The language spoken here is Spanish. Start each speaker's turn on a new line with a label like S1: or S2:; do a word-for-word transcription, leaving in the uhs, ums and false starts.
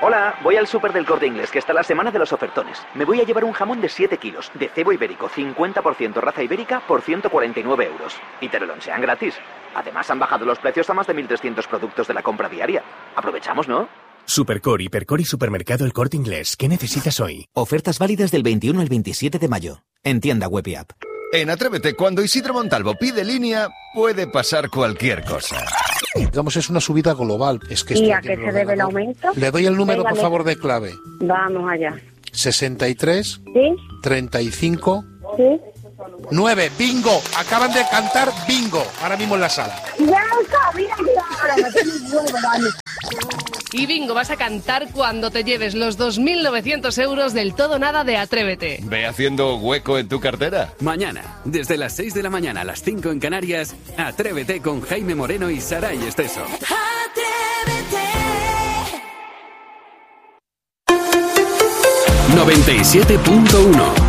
S1: Hola, voy al súper del Corte Inglés, que está la semana de los ofertones. Me voy a llevar un jamón de siete kilos, de cebo ibérico, cincuenta por ciento raza ibérica, por ciento cuarenta y nueve euros. Y te lo lonchean gratis. Además, han bajado los precios a más de mil trescientos productos de la compra diaria. Aprovechamos, ¿no?
S2: Supercore, Hipercore y Supermercado El Corte Inglés. ¿Qué necesitas hoy?
S3: Ofertas válidas del weintiuno al veintisiete de mayo. En tienda web y app.
S4: En Atrévete, cuando Isidro Montalvo pide línea, puede pasar cualquier cosa.
S5: Digamos, es una subida global. Es que
S6: ¿Y a qué se debe el aumento?
S5: Le doy el número,
S6: Venga,
S5: por favor, de clave.
S6: Vamos allá.
S5: sesenta y tres,
S6: ¿Sí?
S5: treinta y cinco,
S6: ¿Sí?
S5: nueve. ¡Bingo! Acaban de cantar bingo. Ahora mismo en la sala.
S6: Ya lo sabía, claro, me tienes nuevo, vale.
S7: Y bingo, vas a cantar cuando te lleves los dos mil novecientos euros del todo nada de Atrévete.
S4: Ve haciendo hueco en tu cartera.
S8: Mañana, desde las seis de la mañana a las cinco en Canarias, Atrévete con Jaime Moreno y Saray Esteso.
S9: Atrévete.
S8: noventa y siete punto uno